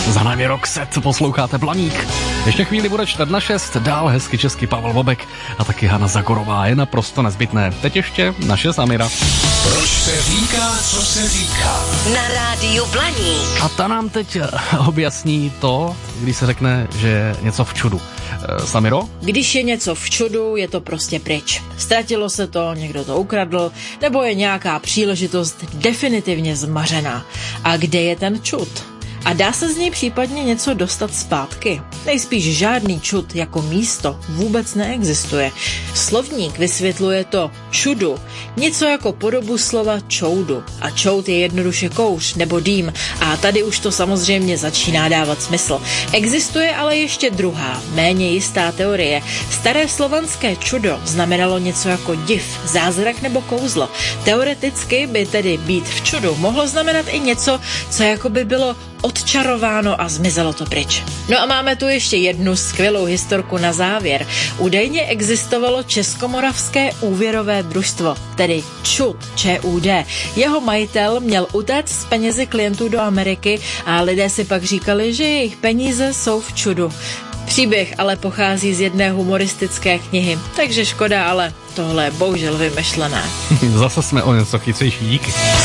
Za námi Roxette, posloucháte Blaník. Ještě chvíli bude 4:06, dál hezky česky Pavel Bobek a taky Hana Zagorová, je naprosto nezbytné. Teď ještě naše Samira. Proč se říká, co se říká? Na rádiu Blaník. A ta nám teď objasní to, když se řekne, že je něco v čudu. Samiro? Když je něco v čudu, je to prostě pryč. Ztratilo se to, někdo to ukradl, nebo je nějaká příležitost definitivně zmařená. A kde je ten čud? A dá se z něj případně něco dostat zpátky? Nejspíš žádný čud jako místo vůbec neexistuje. Slovník vysvětluje to čudu něco jako podobu slova čoudu. A čoud je jednoduše kouř nebo dým. A tady už to samozřejmě začíná dávat smysl. Existuje ale ještě druhá, méně jistá teorie. Staré slovanské čudo znamenalo něco jako div, zázrak nebo kouzlo. Teoreticky by tedy být v čudu mohlo znamenat i něco, co jako by bylo odčarováno a zmizelo to pryč. No a máme tu ještě jednu skvělou historku na závěr. Údajně existovalo Českomoravské úvěrové družstvo, tedy ČUD, ČUD. Jeho majitel měl utéct s penězi klientů do Ameriky a lidé si pak říkali, že jejich peníze jsou v čudu. Příběh ale pochází z jedné humoristické knihy, takže škoda, ale tohle je bohužel vymyšlené. Zase jsme o něco chytřejší, díky.